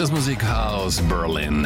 Das Musikhaus Berlin.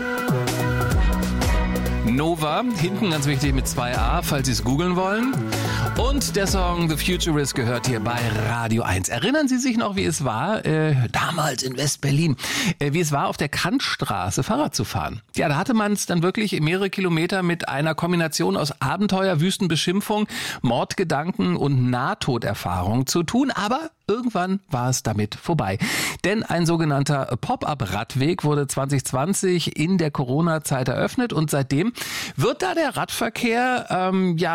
Nova, hinten ganz wichtig mit 2a, falls Sie es googeln wollen. Und der Song The Futurist gehört hier bei Radio 1. Erinnern Sie sich noch, wie es war, damals in West-Berlin, wie es war, auf der Kantstraße Fahrrad zu fahren? Ja, da hatte man es dann wirklich mehrere Kilometer mit einer Kombination aus Abenteuer, Wüstenbeschimpfung, Mordgedanken und Nahtoderfahrung zu tun, aber irgendwann war es damit vorbei. Denn ein sogenannter Pop-up-Radweg wurde 2020 in der Corona-Zeit eröffnet und seitdem wird da der Radverkehr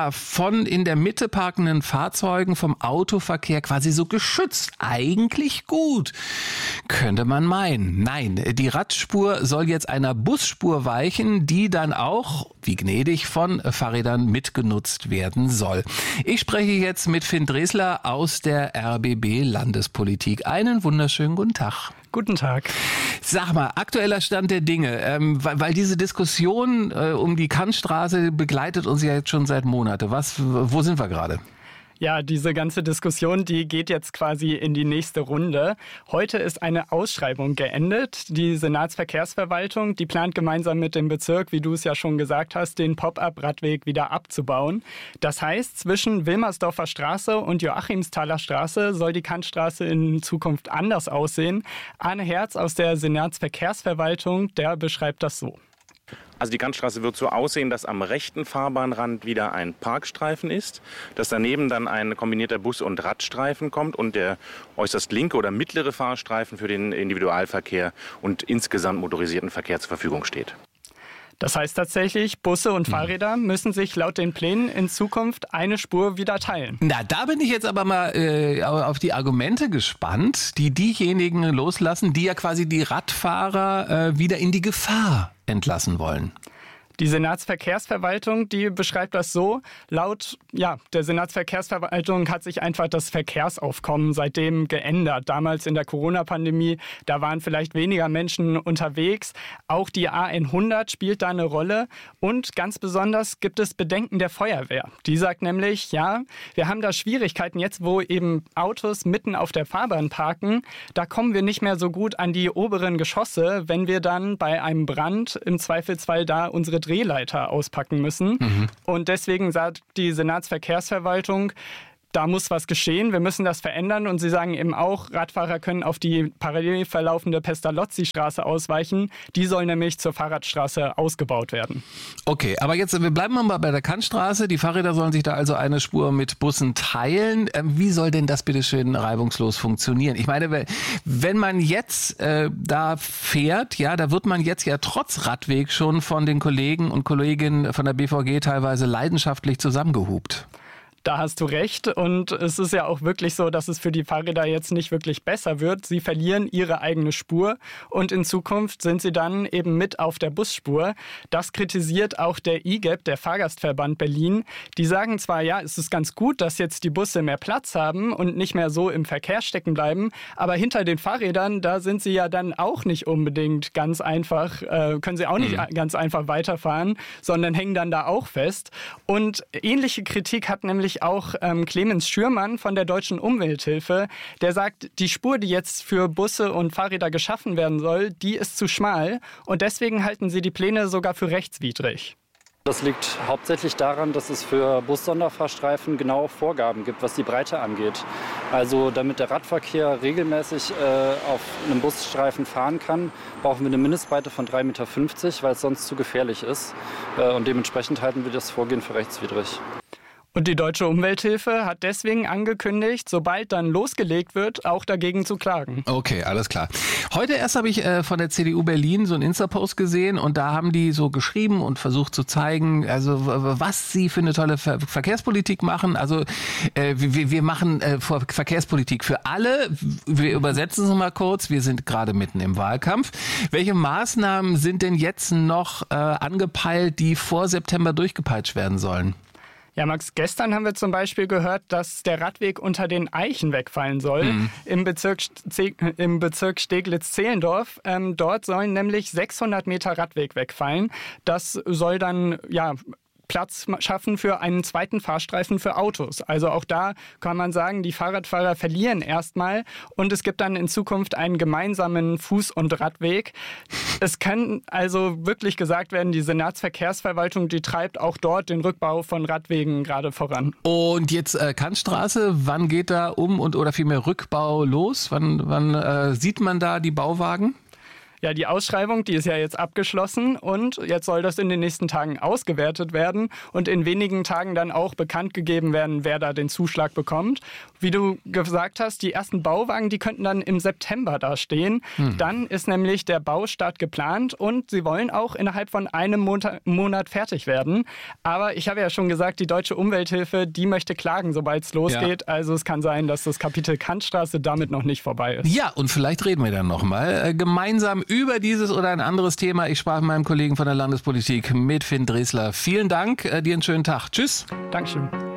von in der Mitte parkenden Fahrzeugen vom Autoverkehr quasi so geschützt. Eigentlich gut, könnte man meinen. Nein, die Radspur soll jetzt einer Busspur weichen, die dann auch, wie gnädig, von Fahrrädern mitgenutzt werden soll. Ich spreche jetzt mit Finn Dresler aus der RBB Landespolitik. Einen wunderschönen guten Tag. Guten Tag. Sag mal, aktueller Stand der Dinge, weil diese Diskussion um die Kantstraße begleitet uns ja jetzt schon seit Monaten. Wo sind wir gerade? Ja, diese ganze Diskussion, die geht jetzt quasi in die nächste Runde. Heute ist eine Ausschreibung geendet. Die Senatsverkehrsverwaltung, die plant gemeinsam mit dem Bezirk, wie du es ja schon gesagt hast, den Pop-up-Radweg wieder abzubauen. Das heißt, zwischen Wilmersdorfer Straße und Joachimsthaler Straße soll die Kantstraße in Zukunft anders aussehen. Arne Herz aus der Senatsverkehrsverwaltung, der beschreibt das so. Also die Kantstraße wird so aussehen, dass am rechten Fahrbahnrand wieder ein Parkstreifen ist, dass daneben dann ein kombinierter Bus- und Radstreifen kommt und der äußerst linke oder mittlere Fahrstreifen für den Individualverkehr und insgesamt motorisierten Verkehr zur Verfügung steht. Das heißt tatsächlich, Busse und Fahrräder müssen sich laut den Plänen in Zukunft eine Spur wieder teilen. Na, da bin ich jetzt aber mal auf die Argumente gespannt, die diejenigen loslassen, die ja quasi die Radfahrer wieder in die Gefahr entlassen wollen. Die Senatsverkehrsverwaltung, die beschreibt das so, laut der Senatsverkehrsverwaltung hat sich einfach das Verkehrsaufkommen seitdem geändert. Damals in der Corona-Pandemie, da waren vielleicht weniger Menschen unterwegs. Auch die A100 spielt da eine Rolle. Und ganz besonders gibt es Bedenken der Feuerwehr. Die sagt nämlich, ja, wir haben da Schwierigkeiten jetzt, wo eben Autos mitten auf der Fahrbahn parken. Da kommen wir nicht mehr so gut an die oberen Geschosse, wenn wir dann bei einem Brand im Zweifelsfall da unsere Drehleiter auspacken müssen. Und deswegen sagt die Senatsverkehrsverwaltung, da muss was geschehen, wir müssen das verändern. Und sie sagen eben auch, Radfahrer können auf die parallel verlaufende Pestalozzi-Straße ausweichen. Die soll nämlich zur Fahrradstraße ausgebaut werden. Okay, aber jetzt, wir bleiben mal bei der Kantstraße. Die Fahrräder sollen sich da also eine Spur mit Bussen teilen. Wie soll denn das bitte schön reibungslos funktionieren? Ich meine, wenn man jetzt da fährt, ja, da wird man jetzt ja trotz Radweg schon von den Kollegen und Kolleginnen von der BVG teilweise leidenschaftlich zusammengehupt. Da hast du recht und es ist ja auch wirklich so, dass es für die Fahrräder jetzt nicht wirklich besser wird. Sie verlieren ihre eigene Spur und in Zukunft sind sie dann eben mit auf der Busspur. Das kritisiert auch der IGEB, der Fahrgastverband Berlin. Die sagen zwar, ja, es ist ganz gut, dass jetzt die Busse mehr Platz haben und nicht mehr so im Verkehr stecken bleiben, aber hinter den Fahrrädern, da sind sie ja dann auch nicht unbedingt ganz einfach, können sie auch nicht ganz einfach weiterfahren, sondern hängen dann da auch fest. Und ähnliche Kritik hat nämlich auch Clemens Schürmann von der Deutschen Umwelthilfe, der sagt, die Spur, die jetzt für Busse und Fahrräder geschaffen werden soll, die ist zu schmal und deswegen halten sie die Pläne sogar für rechtswidrig. Das liegt hauptsächlich daran, dass es für Bus-Sonderfahrstreifen genaue Vorgaben gibt, was die Breite angeht. Also damit der Radverkehr regelmäßig auf einem Busstreifen fahren kann, brauchen wir eine Mindestbreite von 3,50 Meter, weil es sonst zu gefährlich ist. Und dementsprechend halten wir das Vorgehen für rechtswidrig. Und die Deutsche Umwelthilfe hat deswegen angekündigt, sobald dann losgelegt wird, auch dagegen zu klagen. Okay, alles klar. Heute erst habe ich von der CDU Berlin so einen Insta-Post gesehen und da haben die so geschrieben und versucht zu zeigen, also was sie für eine tolle Verkehrspolitik machen. Also wir machen Verkehrspolitik für alle. Wir übersetzen es mal kurz. Wir sind gerade mitten im Wahlkampf. Welche Maßnahmen sind denn jetzt noch angepeilt, die vor September durchgepeitscht werden sollen? Ja, Max, gestern haben wir zum Beispiel gehört, dass der Radweg unter den Eichen wegfallen soll im Bezirk Steglitz-Zehlendorf. Dort sollen nämlich 600 Meter Radweg wegfallen. Das soll dann Platz schaffen für einen zweiten Fahrstreifen für Autos. Also auch da kann man sagen, die Fahrradfahrer verlieren erstmal und es gibt dann in Zukunft einen gemeinsamen Fuß- und Radweg. Es kann also wirklich gesagt werden, die Senatsverkehrsverwaltung, die treibt auch dort den Rückbau von Radwegen gerade voran. Und jetzt Kantstraße, wann geht da oder vielmehr Rückbau los? Wann sieht man da die Bauwagen? Ja, die Ausschreibung, die ist ja jetzt abgeschlossen und jetzt soll das in den nächsten Tagen ausgewertet werden und in wenigen Tagen dann auch bekannt gegeben werden, wer da den Zuschlag bekommt. Wie du gesagt hast, die ersten Bauwagen, die könnten dann im September da stehen. Dann ist nämlich der Baustart geplant und sie wollen auch innerhalb von einem Monat fertig werden. Aber ich habe ja schon gesagt, die Deutsche Umwelthilfe, die möchte klagen, sobald es losgeht. Ja. Also es kann sein, dass das Kapitel Kantstraße damit noch nicht vorbei ist. Ja, und vielleicht reden wir dann nochmal gemeinsam über dieses oder ein anderes Thema. Ich sprach mit meinem Kollegen von der Landespolitik, mit Finn Dresler. Vielen Dank, dir einen schönen Tag. Tschüss. Dankeschön.